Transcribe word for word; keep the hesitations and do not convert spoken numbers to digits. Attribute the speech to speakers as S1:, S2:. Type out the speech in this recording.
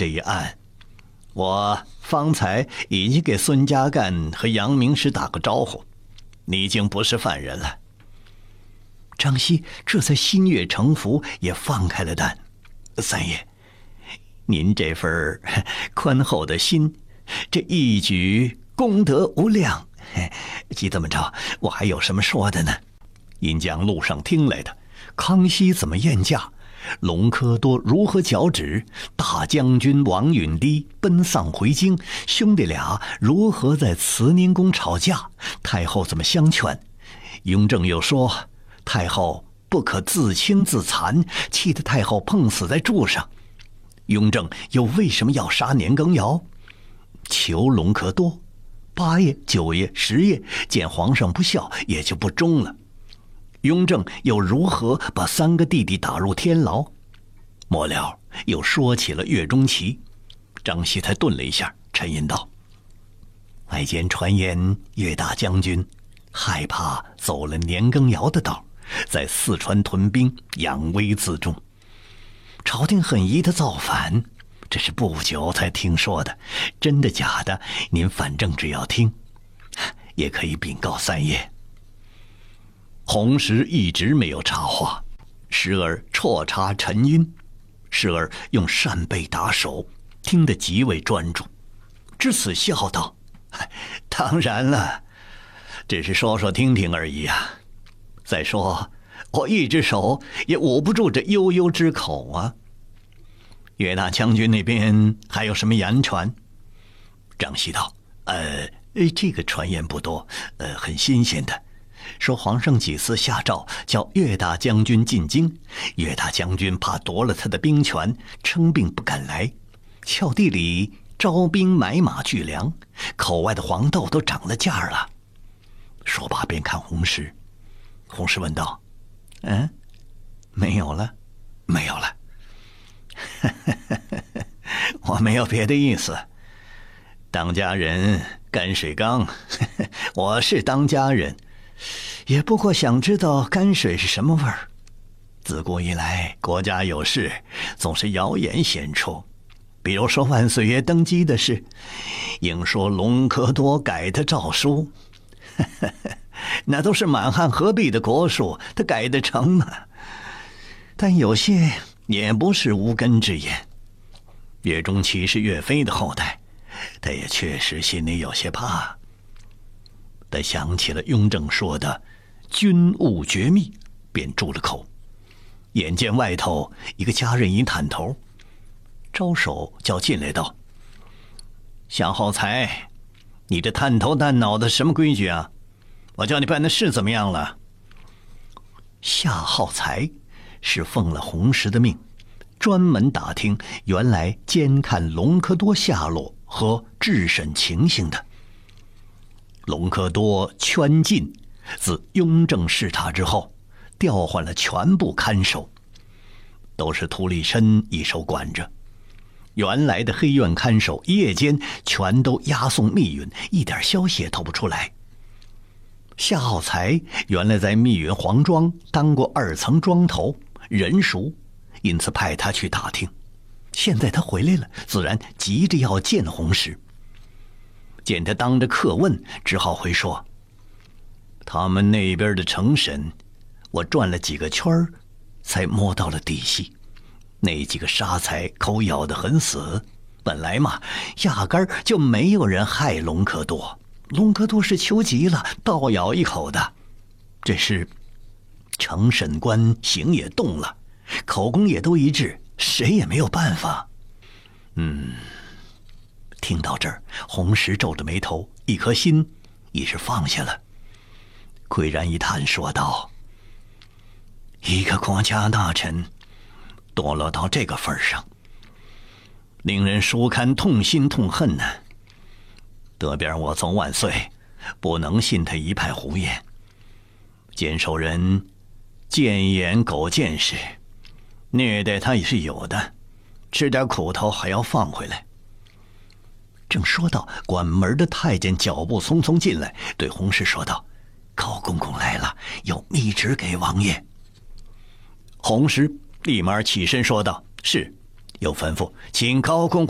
S1: 这一案，我方才已经给孙家干和杨明师打个招呼，你已经不是犯人了。张熙这才心悦诚服，也放开了胆。三爷，您这份宽厚的心，这一举功德无量。既这么着，我还有什么说的呢？因将路上听来的康熙怎么宴驾，隆科多如何脚趾，大将军王允低奔丧回京，兄弟俩如何在慈宁宫吵架，太后怎么相劝。雍正又说太后不可自轻自残，气得太后碰死在柱上。雍正又为什么要杀年羹尧？求隆科多，八爷、九爷、十爷见皇上不孝，也就不忠了。雍正又如何把三个弟弟打入天牢？末了又说起了岳钟琪。张熙才顿了一下，沉吟道：外间传言岳大将军害怕走了年羹尧的道，在四川屯兵，养威自重。朝廷很疑他造反，这是不久才听说的，真的假的，您反正只要听，也可以禀告三爷。洪石一直没有插话，时而啜茶沉吟，时而用扇贝打手，听得极为专注。至此笑道：当然了，只是说说听听而已啊。再说我一只手也捂不住这悠悠之口啊。岳大将军那边还有什么言传？张熙道：呃这个传言不多，呃很新鲜的，说皇上几次下诏叫岳大将军进京，岳大将军怕夺了他的兵权，称病不敢来，峭地里招兵买马聚粮，口外的黄豆都涨了价了。说罢便看洪石。洪石问道：嗯，没有了？没有了。我没有别的意思，当家人泔水缸，我是当家人，也不过想知道泔水是什么味儿。自古以来，国家有事总是谣言显出，比如说万岁爷登基的事，应说隆科多改的诏书，那都是满汉合璧的国术，他改得成吗？但有些也不是无根之言。岳钟琪是岳飞的后代，他也确实心里有些怕。他想起了雍正说的军务绝密，便住了口。眼见外头一个家人一探头，招手叫进来道：夏厚才，你这探头探脑的什么规矩啊？我叫你办的事怎么样了？夏浩才是奉了洪石的命，专门打听原来监看隆科多下落和质审情形的。隆科多圈禁，自雍正视察之后，调换了全部看守，都是涂立身一手管着。原来的黑院看守夜间全都押送密云，一点消息也透不出来。夏浩才原来在密云黄庄当过二层庄头，人熟，因此派他去打听。现在他回来了，自然急着要见洪石。见他当着客问，只好回说：他们那边的城审，我转了几个圈儿，才摸到了底细。那几个杀财口咬得很死，本来嘛，压根儿就没有人害隆科多。隆科多是求急了，倒咬一口的。这是承审官刑也动了，口供也都一致，谁也没有办法。嗯，听到这儿，洪石皱着眉头，一颗心已是放下了。喟然一叹，说道：一个国家大臣堕落到这个份上，令人殊堪痛心痛恨呢、啊。得边我从万岁，不能信他一派胡言。监守人谏言狗见识，虐待他也是有的，吃点苦头还要放回来。正说到，管门的太监脚步匆匆进来，对洪石说道：高公公来了，有密旨给王爷。洪石立马起身说道：是，有吩咐，请高公公